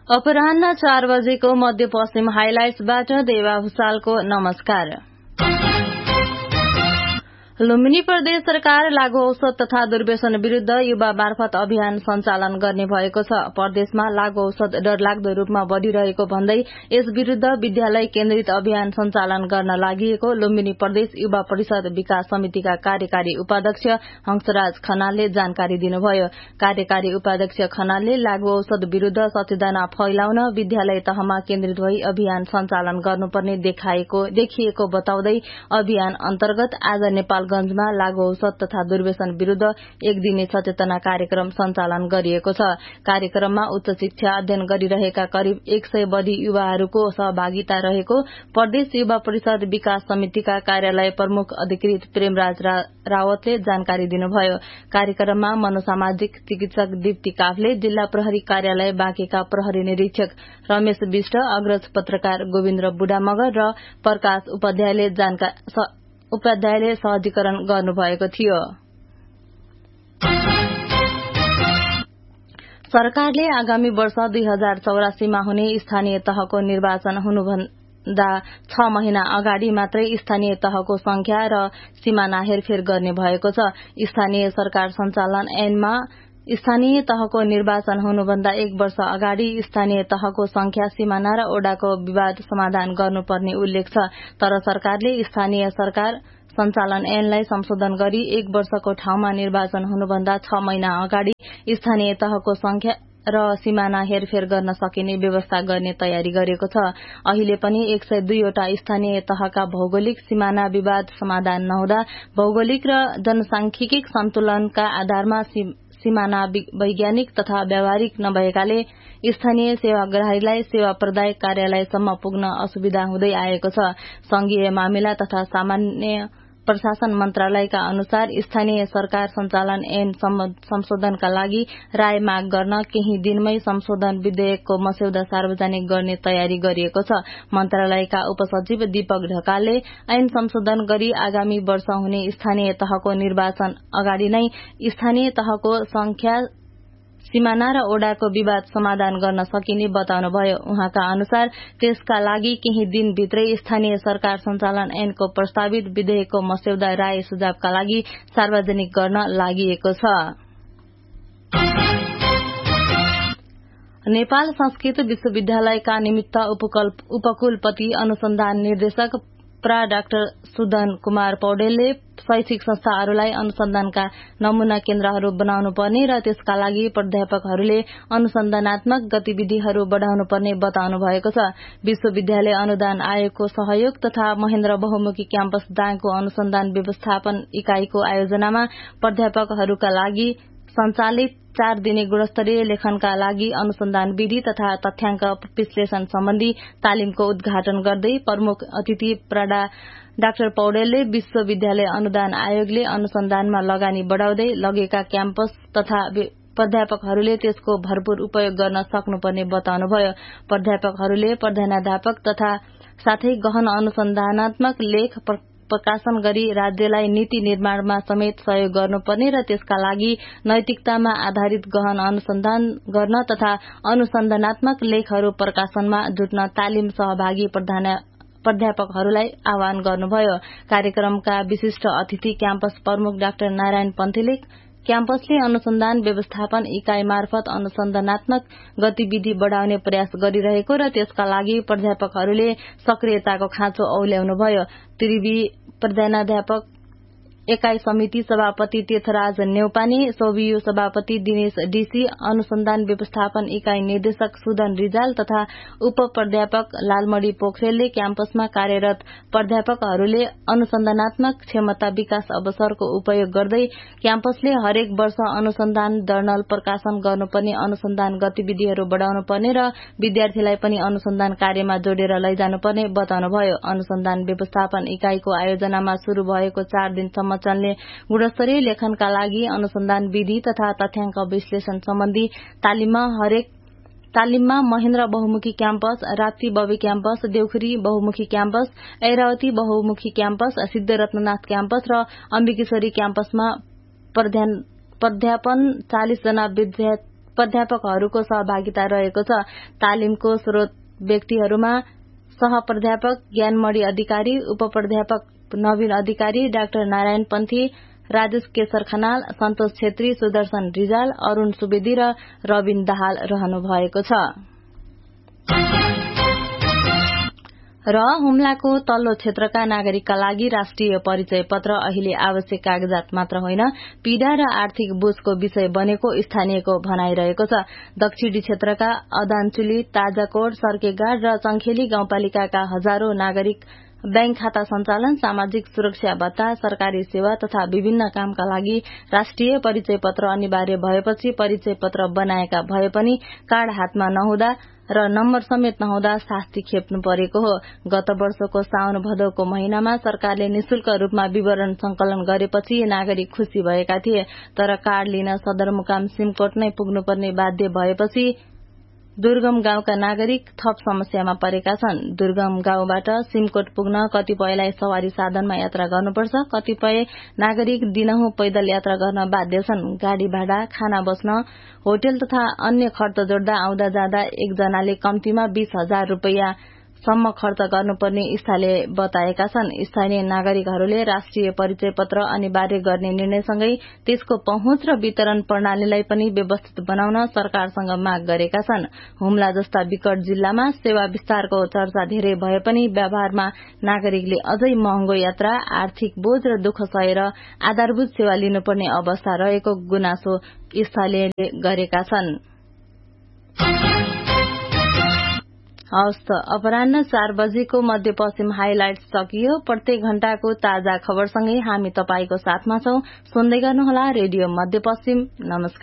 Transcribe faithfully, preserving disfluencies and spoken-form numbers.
अपराह्न चार बजेको मध्यपश्चिम हाइलाइट्सबाट देवा भुसालको नमस्कार। लुम्बिनी प्रदेश सरकार लागू औषध तथा दुर्व्यसन विरूद्ध युवा मार्फत अभियान सञ्चालन गर्ने भएको छ। प्रदेशमा लागू औषध डरलाग्दो रूपमा बढ़िरहेको भन्दै यस विरूद्ध विद्यालय केन्द्रित अभियान सञ्चालन गर्न लागि लुम्बिनी प्रदेश युवा परिषद विकास समितिका कार्यकारी उपाध्यक्ष हंसराज खनालले जानकारी दिनुभयो। कार्यकारी उपाध्यक्ष खनालले लागू औषध विरूद्ध सचेतना फैलाउन विद्यालय तहमा केन्द्रित भई अभियान सञ्चालन गर्नुपर्ने देखाएको देखिएको बताउँदै अभियान अन्तर्गत आज नेपाल गंजमा लागू औषध तथा दुर्व्यसन विरूद्ध एक दिने सचेतना कार्यक्रम सञ्चालन गरिएको छ। कार्यक्रममा उच्च शिक्षा अध्ययन गरिरहेका करिब एक सय बढी युवाहरूको सहभागिता रहेको प्रदेश युवा परिषद विकास समितिका कार्यालय प्रमुख अधिकृत प्रेमराज रा, रावतले जानकारी दिनुभयो। कार्यक्रममा मनोसामाजिक चिकित्सक दीप्ति काफले, जिल्ला प्रहरी कार्यालय बाँकेका प्रहरी निरीक्षक रमेश विष्ट, अग्रज पत्रकार गोविन्द्र बुढा मगर र प्रकाश उपाध्यायले जानकारी उपाध्यायले सहजीकरण गर्नुभएको थियो। सरकारले आगामी वर्ष दुई हजार चौरासीमा हुने स्थानीय तहको निर्वाचन हुनुभन्दा छ महिना अगाडि मात्रै स्थानीय तहको संख्या र सीमाना हेरफेर गर्ने भएको छ। स्थानीय सरकार सञ्चालन ऐनमा स्थानीय तहको निर्वाचन हुनुभन्दा एक वर्ष अगाडि स्थानीय तहको संख्या, सीमाना र ओडाको विवाद समाधान गर्नुपर्ने उल्लेख छ। तर सरकारले स्थानीय सरकार सञ्चालन ऐनलाई संशोधन गरी एक वर्षको ठाउँमा निर्वाचन हुनुभन्दा छ महिना अगाडि स्थानीय तहको संख्या र सीमाना हेरफेर गर्न सकिने व्यवस्था गर्ने तयारी गरेको छ। अहिले पनि एक सय दुईवटा स्थानीय तहका भौगोलिक सीमाना विवाद समाधान नहुँदा भौगोलिक र जनसांख्यिक सन्तुलनका आधारमा सीमाना वैज्ञानिक तथा व्यावहारिक नभएकाले स्थानीय सेवाग्राहीलाई सेवा प्रदायक कार्यालयसम्म पुग्न असुविधा हुँदै आएको छ। संघीय मामिला तथा सामान्य प्रशासन मन्त्रालयका अनुसार स्थानीय सरकार सञ्चालन ऐन संशोधनका लागि राय माग गर्न केही दिनमै संशोधन विधेयकको मस्यौदा सार्वजनिक गर्ने तयारी गरिएको छ। मन्त्रालयका उपसचिव दीपक ढकालले ऐन संशोधन गरी आगामी वर्ष हुने स्थानीय तहको निर्वाचन अगाडि नै स्थानीय तहको संख्या, सीमाना र ओडाको विवाद समाधान गर्न सकिने बताउनुभयो। उहाँका अनुसार त्यसका लागि केही दिनभित्रै स्थानीय सरकार सञ्चालन ऐनको प्रस्तावित विधेयकको मस्यौदा राय सुझावका लागि सार्वजनिक गर्न लागिएको छ। नेपाल संस्कृत विश्वविद्यालयका निमित्त उपकुलपति अनुसन्धान निर्देशक प्रा डाक्टर सुदन कुमार पौडेलले शैक्षिक संस्थाहरूलाई अनुसन्धानका नमूना केन्द्रहरू बनाउनु पर्ने र त्यसका लागि प्राध्यापकहरूले अनुसन्धानात्मक गतिविधिहरू बढ़ाउनु पर्ने बताउनु भएको छ। विश्वविद्यालय अनुदान आयोगको सहयोग तथा महेन्द्र बहुमुखी क्याम्पस दाङको अनुसन्धान व्यवस्थापन इकाईको आयोजनामा प्राध्यापकहरूका लागि सञ्चालित चार दिने गुणस्तरीय लेखनका लागि अनुसन्धान विधि तथा तथ्याङ्क विश्लेषण सम्बन्धी तालिमको उद्घाटन गर्दै प्रमुख अतिथि प्राडा डाक्टर पौडेलले विश्वविद्यालय अनुदान आयोगले अनुसन्धानमा लगानी बढ़ाउँदै लगेका क्याम्पस तथा प्राध्यापकहरूले त्यसको भरपूर उपयोग गर्न सक्नुपर्ने बताउनुभयो। प्राध्यापकहरूले प्रधानाध्यापक तथा साथै गहन अनुसन्धानात्मक लेख प्रकाशन गरी राज्यलाई नीति निर्माणमा समेत सहयोग गर्नुपर्ने र त्यसका लागि नैतिकतामा आधारित गहन अनुसन्धान गर्न तथा अनुसन्धानात्मक लेखहरू प्रकाशनमा जुट्न तालिम सहभागी प्राध्यापकहरूलाई आह्वान गर्नुभयो। कार्यक्रमका विशिष्ट अतिथि क्याम्पस प्रमुख डाक्टर नारायण पन्थीले क्याम्पसले अनुसन्धान व्यवस्थापन इकाई मार्फत अनुसन्धानात्मक गतिविधि बढ़ाउने प्रयास गरिरहेको र त्यसका लागि प्राध्यापकहरूले सक्रियताको खाँचो औल्याउनुभयो। त्रिवी प्रधानाध्यापक एकाई समिति सभापति तीर्थराज नेउपाने, सोभियु सभापति दिनेश डीसी, अनुसन्धान व्यवस्थापन इकाई निर्देशक सुदन रिजाल तथा उप प्राध्यापक लालमणि पोखरेलले क्याम्पसमा कार्यरत प्राध्यापकहरूले अनुसन्धानात्मक क्षमता विकास अवसरको उपयोग गर्दै क्याम्पसले हरेक वर्ष अनुसन्धान जर्नल प्रकाशन गर्नुपर्ने, अनुसन्धान गतिविधिहरू बढ़ाउनु पर्ने र विद्यार्थीलाई पनि अनुसन्धान कार्यमा जोडेर लैजानुपर्ने बताउनुभयो। अनुसन्धान व्यवस्थापन इकाईको आयोजनामा शुरू भएको चार दिनसम्म चल्ने गुणस्तरीय लेखनका लागि अनुसन्धान विधि तथा तथ्याङ्क विश्लेषण सम्बन्धी तालिममा हरेक तालिममा महेन्द्र बहुमुखी क्याम्पस, राप्ती बबी क्याम्पस, देउखुरी बहुमुखी क्याम्पस, ऐरावती बहुमुखी क्याम्पस, सिद्धरत्ननाथ क्याम्पस र अम्बिकेश्वरी क्याम्पसमा प्राध्यापन चालिस जना प्राध्यापकहरूको सहभागिता रहेको छ। तालिमको स्रोत व्यक्तिहरूमा सह प्राध्यापक ज्ञानमणि अधिकारी, उप प्राध्यापक नवीन अधिकारी, डाक्टर नारायण पन्थी, राजेश केशर खनाल, सन्तोष छेत्री, सुदर्शन रिजाल, अरूण सुवेदी र रविन दाहाल रहनु भएको छ। र हुम्लाको तल्लो क्षेत्रका नागरिकका लागि राष्ट्रिय परिचय पत्र अहिले आवश्यक कागजात मात्र होइन, पीड़ा र आर्थिक बोझको विषय बनेको स्थानीयको भनाइरहेको छ। दक्षिणी क्षेत्रका अदानचुली, ताजाकोट, सर्केगाड र चंखेली गाउँपालिकाका हजारौं नागरिक बैंक खाता सञ्चालन, सामाजिक सुरक्षा भत्ता, सरकारी सेवा तथा विभिन्न कामका लागि राष्ट्रिय परिचय पत्र अनिवार्य भएपछि परिचय पत्र बनाएका भए पनि कार्ड हातमा नहुँदा र नम्बर समेत नहुँदा शास्ति खेप्नु परेको हो। गत वर्षको साउन भदौको महिनामा सरकारले निशुल्क रूपमा विवरण संकलन गरेपछि नागरिक खुशी भएका थिए, तर कार्ड लिन सदरमुकाम सिमकोट नै पुग्नुपर्ने बाध्य भएपछि दुर्गम गाउँका नागरिक थप समस्यामा परेका छन्। दुर्गम गाउँबाट सिमकोट पुग्न कतिपयलाई सवारी साधनमा यात्रा गर्नुपर्छ, कतिपय नागरिक दिनहुँ पैदल यात्रा गर्न बाध्य छन्। गाडी भाडा, खाना बस्न, होटल तथा अन्य खर्च जोड्दा आउँदा जाँदा एकजनाले कम्तीमा बीस हजार रूपियाँ सम्म खर्च गर्नुपर्ने स्थानीय बताएका छन्। स्थानीय नागरिकहरूले राष्ट्रिय परिचय पत्र अनिवार्य गर्ने निर्णयसँगै त्यसको पहुँच र वितरण प्रणालीलाई पनि व्यवस्थित बनाउन सरकारसँग माग गरेका छन्। हुम्ला जस्ता विकट जिल्लामा सेवा विस्तारको चर्चा धेरै भए पनि व्यवहारमा नागरिकले अझै महँगो यात्रा, आर्थिक बोझ र दुःख सहेर आधारभूत सेवा लिनुपर्ने अवस्था रहेको गुनासो स्थानीयले गरेका छन्। हवस् त, अपराह्न चार बजेको मध्यपश्चिम हाइलाइट सकियो। प्रत्येक घण्टाको ताजा खबरसँगै हामी तपाईको साथमा छौं। सुन्दै गर्नुहोला रेडियो मध्यपश्चिम। नमस्कार।